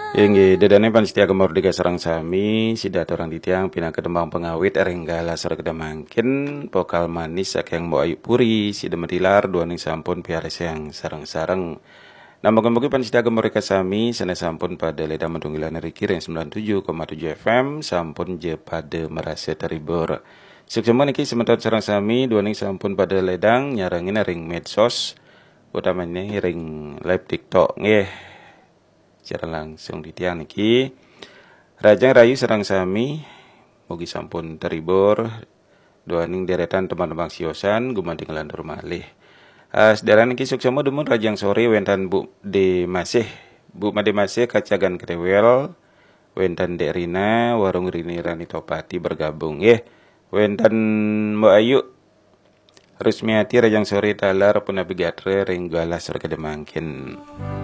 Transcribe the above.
Inggi dedane panitia kemordeka sarang sami sidat orang ditiang pinang kedembang pengawit erenggala sarageda mangkin pokal manis sakyang Mbok Ayu Puri sida medilar duaning sampun piare yang sarang-sarang nambah-nambah panitia kemordeka sami sana sampun pada leda mendunggilan riki ring 97,7 FM sampun je pada merasa terhibur. Suksema niki sementara sarang sami duaning sampun pada ledang nyarangin ring medsos utamanya ring live TikTok nggih secara langsung di tiang niki Rajang Rayu serang sami mugi sampun terhibur doaning deretan teman-teman siosan gumanting landur malih sederan niki suksema demun rajang sore wentan Bu de masih Bu Made masih kacagan krewel wentan Dek Rina warung Rini Rani Topati bergabung wentan Mbak Ayu Rusmiati rajang sore talar pun nabigatre ring galas rekede mangkin